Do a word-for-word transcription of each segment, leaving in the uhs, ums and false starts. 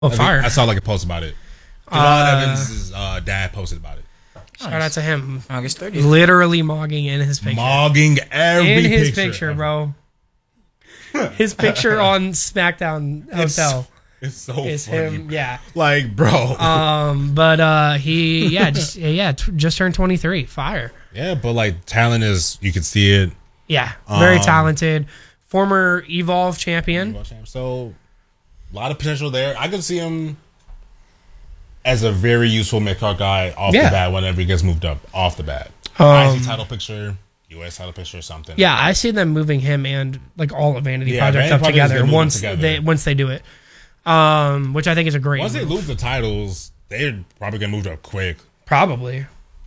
Oh, I, fire! I saw like a post about it. Javon uh, Evans' uh, dad posted about it. Shout nice. out to him. August thirtieth. Literally mogging in his picture. Mogging every in his picture, picture, bro. His picture on SmackDown Hotel. It's, it's so is funny. him, yeah. Like, bro. Um, but uh, he, yeah, just yeah, t- just turned twenty-three. Fire. Yeah, but like talent is, you can see it. Yeah, very um, talented. Former Evolve champion. Evolve champ. So, a lot of potential there. I could see him as a very useful mid-card guy off yeah. the bat whenever he gets moved up off the bat. Um, I C title picture, U S title picture or something. Yeah, I see them moving him and like all of Vanity yeah, Project Vanity up Project together once together. they once they do it. Um, which I think is a great Once move. they lose the titles, they're probably gonna move up quick. Probably.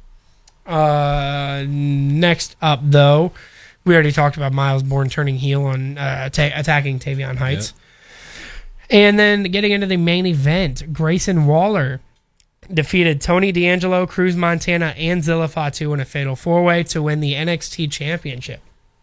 Uh, next up though, we already talked about Miles Bourne turning heel on uh, ta- attacking Tavion Heights. Yep. And then getting into the main event, Grayson Waller defeated Tony D'Angelo, Cruz Montana, and Zilla Fatu in a fatal four-way to win the N X T Championship.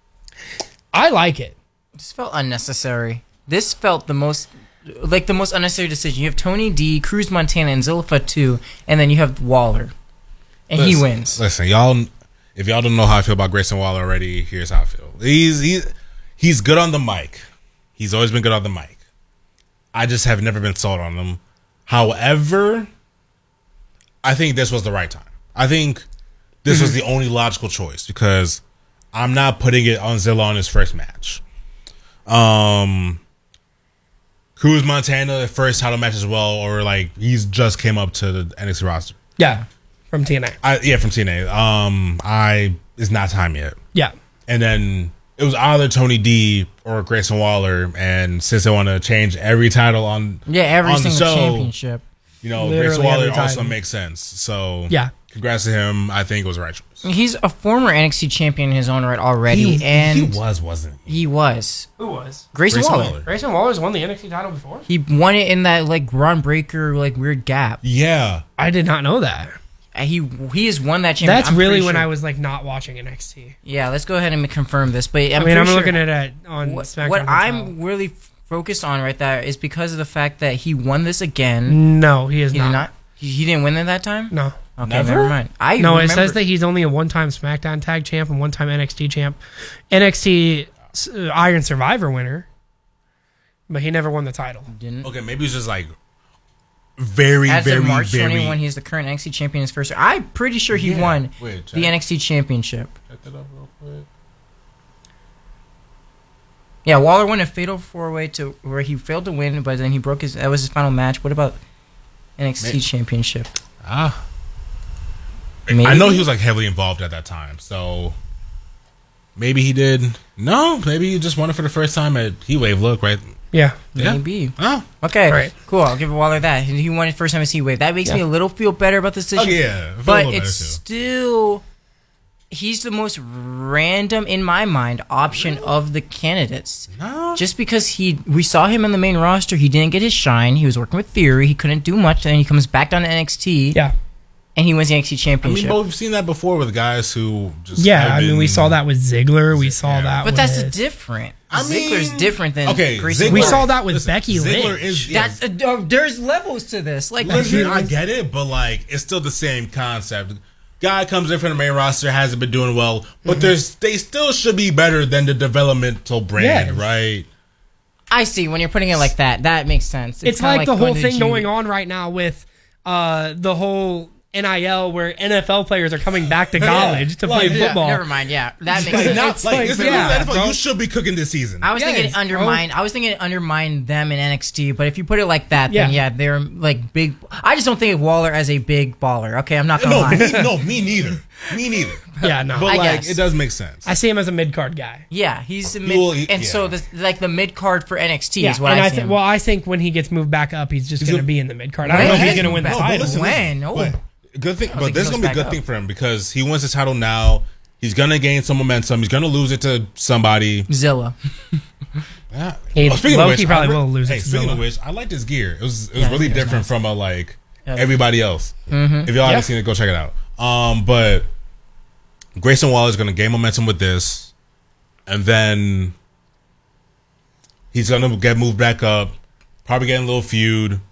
I like it. This felt unnecessary. This felt the most, like the most unnecessary decision. You have Tony D, Cruz Montana, and Zilla Fatu, and then you have Waller, and listen, he wins. Listen, y'all, if y'all don't know how I feel about Grayson Waller already, here's how I feel. He's he's he's good on the mic. He's always been good on the mic. I just have never been sold on him. However, I think this was the right time. I think this mm-hmm. was the only logical choice because I'm not putting it on Zilla on his first match. Um, Cruz Montana, first title match as well, or like he's just came up to the N X T roster. Yeah, from T N A. I, yeah, from T N A. Um, I it's not time yet. Yeah, and then it was either Tony D or Grayson Waller, and since they want to change every title on yeah every on single the show, championship. You know, Literally Grayson Waller also makes sense. So yeah, congrats to him. I think it was the right choice. He's a former N X T champion in his own right already, He, and he was, wasn't he? He was. Who was? Grayson, Grayson Waller. Waller. Grayson Waller's won the N X T title before? He won it in that like Ron Breaker like weird gap. Yeah, I did not know that. Uh, He he has won that championship. That's I'm really pretty when sure. I was like not watching N X T. Yeah, let's go ahead and confirm this. But I'm I mean, I'm pretty looking sure at it on what, SmackDown. what as I'm well. really focused on right there is because of the fact that he won this again. No, he is He not. did not. He, he didn't win it that time. No. Okay, Never? never mind. I no, remember. it says that he's only a one-time SmackDown Tag Champ and one-time N X T Champ, N X T uh, Iron Survivor winner, but he never won the title. Didn't. okay, maybe it's just like very, As very, of March very. twenty-first, he's the current N X T champion in his first year. I'm pretty sure he Yeah. won Wait, check. the N X T championship. Check that up real quick. Yeah, Waller won a fatal four-way to where he failed to win, but then he broke his. That was his final match. What about N X T Man. championship? Ah, Maybe? I know he was like heavily involved at that time, so maybe he did. No, maybe he just won it for the first time at Heat Wave. Look, right? Yeah. Yeah. Maybe. Oh, Okay, Right. cool. I'll give Waller that. He won it first time as Heat Wave. That makes Yeah. me a little feel better about this oh decision. yeah. I feel a But little it's better, too. still, he's the most random, in my mind, option of the candidates. No. Just because he, we saw him in the main roster, he didn't get his shine. He was working with Theory. He couldn't do much. Then he comes back down to N X T, Yeah. and he wins the N X T I championship. mean, but we've seen that before with guys who just. Yeah, have I mean, we been- saw that with Ziggler. We saw Yeah. that but with... that's a different. I Ziggler's mean- different than Okay, Grayson Ziggler- We Waller. saw that with Listen, Becky Ziggler Lynch. is. yeah, That's a, uh, there's levels to this. Like, Listen, I get it, but like it's still the same concept. Guy comes in from the main roster, hasn't been doing well, but Mm-hmm. there's they still should be better than the developmental brand, Yes. right? I see when you're putting it like that. That makes sense. It's, kinda like, the whole going to thing G- going on right now with uh, the whole N I L where N F L players are coming back to college to play Like, yeah, football. Never mind. Yeah, that makes Like, sense. not, It's like, like, it's like, yeah, N F L, bro. you should be cooking this season. I was thinking Yes, it undermined. I was thinking it undermined them in N X T, but if you put it like that, then Yeah. yeah, they're like big. I just don't think of Waller as a big baller. Okay, I'm not gonna no, lie. me, no, me neither. Me neither. Yeah, no. But I like, guess. it does make sense. I see him as a mid-card guy. Yeah, he's a He mid, will- he- and so yeah. the, like the mid card for N X T Yeah, is what and I, I see think. him. Well, I think when he gets moved back up, he's just He's going to gonna- be in the mid-card. I don't know if When? he's going to win the No, but title. listen, When? Oh. But good thing, think but he this is goes gonna be a back good up. thing for him because he wins his title now. He's gonna gain some momentum. He's gonna lose it to somebody. Zilla. Yeah. He- speaking Loki of which, probably I re- will lose it Hey, to speaking Zilla. of which, I like this gear. It was it was Yeah, really it was different nice. from a like Yeah. everybody else. Mm-hmm. If y'all Yeah. haven't seen it, go check it out. Um, but Grayson Waller is gonna gain momentum with this, and then he's gonna get moved back up. Probably getting a little feud.